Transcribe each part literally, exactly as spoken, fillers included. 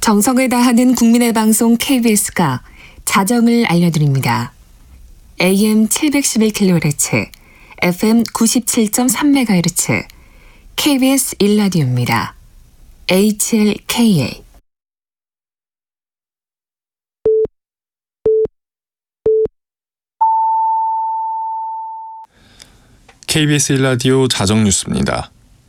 정성을 다하는 국민의 방송 케이비에스가 자정을 알려드립니다. 에이엠 칠백십일 킬로헤르츠, 에프엠 구십칠 점 삼 메가헤르츠, 케이비에스 일 라디오입니다. 에이치엘케이에이 케이비에스 일 라디오 자정 뉴스입니다.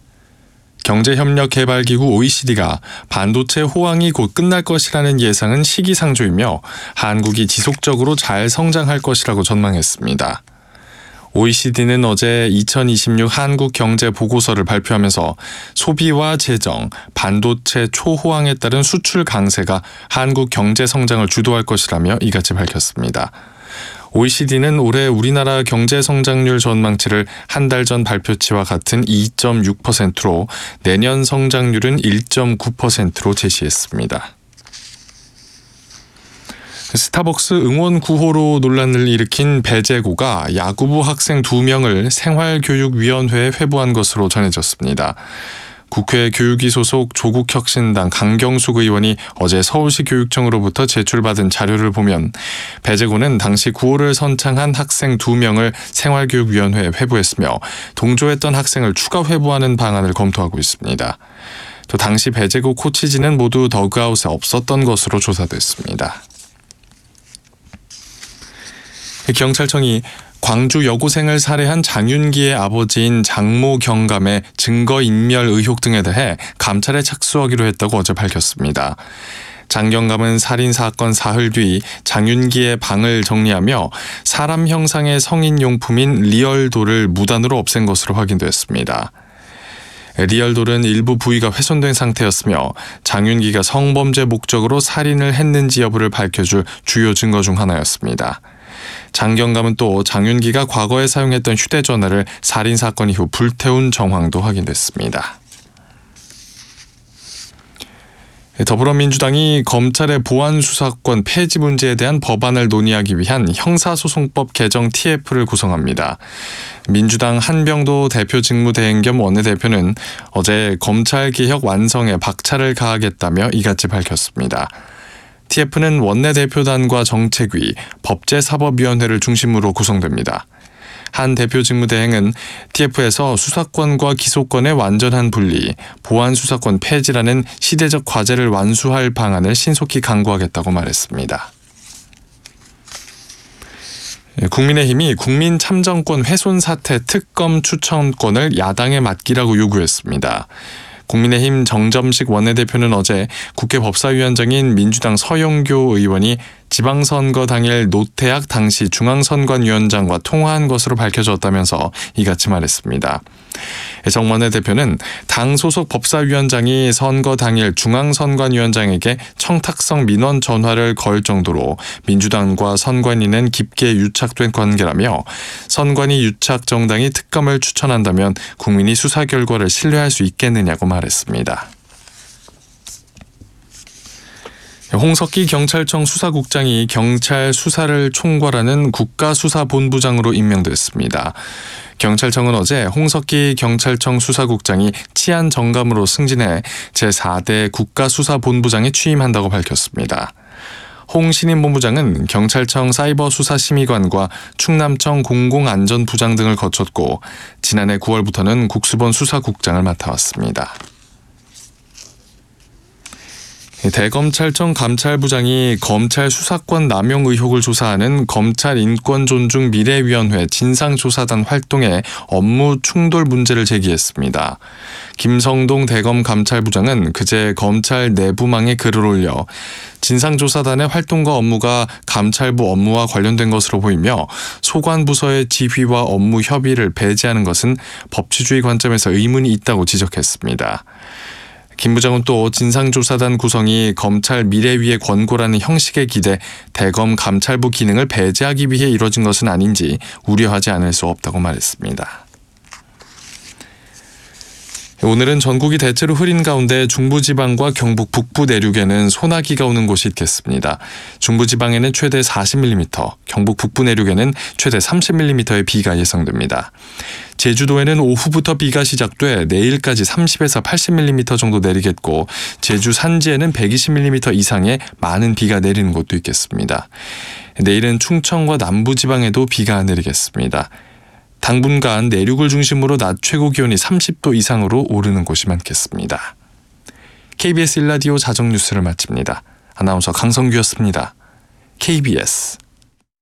경제협력개발기구 오이시디가 반도체 호황이 곧 끝날 것이라는 예상은 시기상조이며 한국이 지속적으로 잘 성장할 것이라고 전망했습니다. 오이시디는 어제 이천이십육 한국 경제 보고서를 발표하면서 소비와 재정, 반도체 초호황에 따른 수출 강세가 한국 경제 성장을 주도할 것이라며 이같이 밝혔습니다. 오이시디는 올해 우리나라 경제 성장률 전망치를 한 달 전 발표치와 같은 이 점 육 퍼센트로 내년 성장률은 일 점 구 퍼센트로 제시했습니다. 스타벅스 응원 구호로 논란을 일으킨 배재고가 야구부 학생 두 명을 생활교육위원회에 회부한 것으로 전해졌습니다. 국회 교육위 소속 조국혁신당 강경숙 의원이 어제 서울시 교육청으로부터 제출받은 자료를 보면 배재고는 당시 구호를 선창한 학생 두 명을 생활교육위원회에 회부했으며 동조했던 학생을 추가 회부하는 방안을 검토하고 있습니다. 또 당시 배재고 코치진은 모두 더그아웃에 없었던 것으로 조사됐습니다. 경찰청이 광주 여고생을 살해한 장윤기의 아버지인 장모 경감의 증거인멸 의혹 등에 대해 감찰에 착수하기로 했다고 어제 밝혔습니다. 장 경감은 살인사건 사흘 뒤 장윤기의 방을 정리하며 사람 형상의 성인용품인 리얼돌을 무단으로 없앤 것으로 확인됐습니다. 리얼돌은 일부 부위가 훼손된 상태였으며 장윤기가 성범죄 목적으로 살인을 했는지 여부를 밝혀줄 주요 증거 중 하나였습니다. 장 경감은 또 장윤기가 과거에 사용했던 휴대전화를 살인사건 이후 불태운 정황도 확인됐습니다. 더불어민주당이 검찰의 보안수사권 폐지 문제에 대한 법안을 논의하기 위한 형사소송법 개정 티에프를 구성합니다. 민주당 한병도 대표 직무대행 겸 원내대표는 어제 검찰개혁 완성에 박차를 가하겠다며 이같이 밝혔습니다. 티에프는 원내대표단과 정책위, 법제사법위원회를 중심으로 구성됩니다. 한 대표 직무대행은 티에프에서 수사권과 기소권의 완전한 분리, 보안수사권 폐지라는 시대적 과제를 완수할 방안을 신속히 강구하겠다고 말했습니다. 국민의힘이 국민참정권 훼손 사태 특검 추천권을 야당에 맡기라고 요구했습니다. 국민의힘 정점식 원내대표는 어제 국회 법사위원장인 민주당 서영교 의원이 지방선거 당일 노태악 당시 중앙선관위원장과 통화한 것으로 밝혀졌다면서 이같이 말했습니다. 정 원내대표는 당 소속 법사위원장이 선거 당일 중앙선관위원장에게 청탁성 민원 전화를 걸 정도로 민주당과 선관위는 깊게 유착된 관계라며 선관위 유착 정당이 특검을 추천한다면 국민이 수사 결과를 신뢰할 수 있겠느냐고 말했습니다. 홍석기 경찰청 수사국장이 경찰 수사를 총괄하는 국가수사본부장으로 임명됐습니다. 경찰청은 어제 홍석기 경찰청 수사국장이 치안 정감으로 승진해 제사 대 국가수사본부장에 취임한다고 밝혔습니다. 홍 신임본부장은 경찰청 사이버수사심의관과 충남청 공공안전부장 등을 거쳤고 지난해 구월부터는 국수본 수사국장을 맡아왔습니다. 대검찰청 감찰부장이 검찰 수사권 남용 의혹을 조사하는 검찰인권존중미래위원회 진상조사단 활동에 업무 충돌 문제를 제기했습니다. 김성동 대검 감찰부장은 그제 검찰 내부망에 글을 올려 진상조사단의 활동과 업무가 감찰부 업무와 관련된 것으로 보이며 소관부서의 지휘와 업무 협의를 배제하는 것은 법치주의 관점에서 의문이 있다고 지적했습니다. 김 부장은 또 진상조사단 구성이 검찰 미래위의 권고라는 형식에 기대 대검 감찰부 기능을 배제하기 위해 이뤄진 것은 아닌지 우려하지 않을 수 없다고 말했습니다. 오늘은 전국이 대체로 흐린 가운데 중부지방과 경북 북부 내륙에는 소나기가 오는 곳이 있겠습니다. 중부지방에는 최대 사십 밀리미터, 경북 북부 내륙에는 최대 삼십 밀리미터의 비가 예상됩니다. 제주도에는 오후부터 비가 시작돼 내일까지 삼십에서 팔십 밀리미터 정도 내리겠고, 제주 산지에는 백이십 밀리미터 이상의 많은 비가 내리는 곳도 있겠습니다. 내일은 충청과 남부지방에도 비가 내리겠습니다. 당분간 내륙을 중심으로 낮 최고 기온이 삼십 도 이상으로 오르는 곳이 많겠습니다. 케이비에스 일 라디오 자정뉴스를 마칩니다. 아나운서 강성규였습니다. 케이비에스